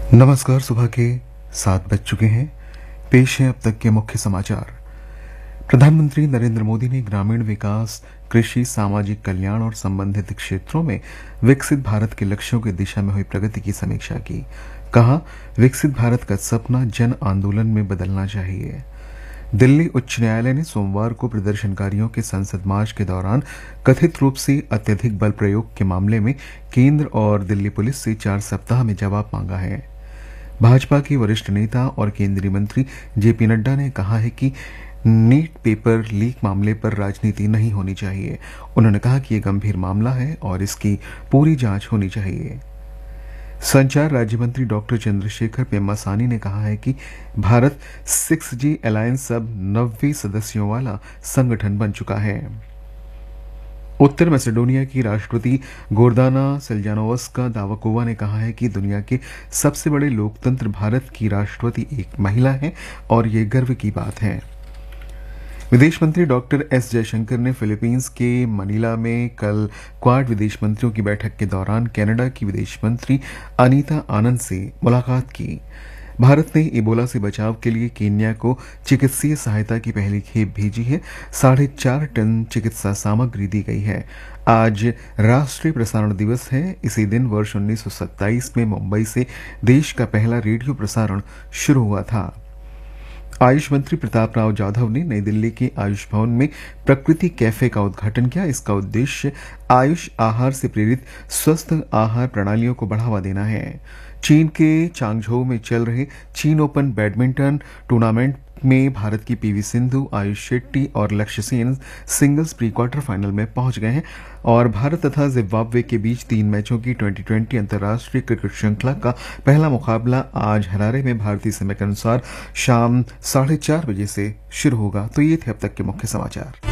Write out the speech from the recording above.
नमस्कार। सुबह के 7 बज चुके हैं। पेश है अब तक के मुख्य समाचार। प्रधानमंत्री नरेंद्र मोदी ने ग्रामीण विकास, कृषि, सामाजिक कल्याण और संबंधित क्षेत्रों में विकसित भारत के लक्ष्यों की दिशा में हुई प्रगति की समीक्षा की। कहा, विकसित भारत का सपना जन आंदोलन में बदलना चाहिए। दिल्ली उच्च न्यायालय ने सोमवार को प्रदर्शनकारियों के संसद मार्च के दौरान कथित रूप से अत्यधिक बल प्रयोग के मामले में केंद्र और दिल्ली पुलिस से 4 सप्ताह में जवाब मांगा है। भाजपा के वरिष्ठ नेता और केंद्रीय मंत्री जेपी नड्डा ने कहा है कि नीट पेपर लीक मामले पर राजनीति नहीं होनी चाहिए। उन्होंने कहा कि यह गंभीर मामला है और इसकी पूरी जांच होनी चाहिए। संचार राज्य मंत्री डॉक्टर चंद्रशेखर पेम्मासानी ने कहा है कि भारत 6G अलायंस अब 90 सदस्यों वाला संगठन बन चुका है। उत्तर मैसेडोनिया की राष्ट्रपति गोर्दाना सिल्जानोवस्का दावकोवा ने कहा है कि दुनिया के सबसे बड़े लोकतंत्र भारत की राष्ट्रपति एक महिला है और ये गर्व की बात है। विदेश मंत्री डॉक्टर एस जयशंकर ने फिलीपींस के मनीला में कल क्वाड विदेश मंत्रियों की बैठक के दौरान कनाडा की विदेश मंत्री अनीता आनंद से मुलाकात की। भारत ने इबोला से बचाव के लिए केन्या को चिकित्सीय सहायता की पहली खेप भेजी है। 4.5 टन चिकित्सा सामग्री दी गई है। आज राष्ट्रीय प्रसारण दिवस है। इसी दिन वर्ष 1927 में मुंबई से देश का पहला रेडियो प्रसारण शुरू हुआ था। आयुष मंत्री प्रताप राव जाधव ने नई दिल्ली के आयुष भवन में प्रकृति कैफे का उद्घाटन किया। इसका उद्देश्य आयुष आहार से प्रेरित स्वस्थ आहार प्रणालियों को बढ़ावा देना है। चीन के चांगझोउ में चल रहे चीन ओपन बैडमिंटन टूर्नामेंट में भारत की पीवी सिंधु, आयुष शेट्टी और लक्ष्य Sen singles pre quarter final में पहुंच गए हैं और भारत तथा जिम्बाब्वे के बीच 3 मैचों की 2020 अंतर्राष्ट्रीय क्रिकेट श्रृंखला का पहला मुकाबला आज हरारे में भारतीय समय के अनुसार शाम 4:30 बजे से शुरू होगा। तो ये थे अब तक के मुख्य समाचार।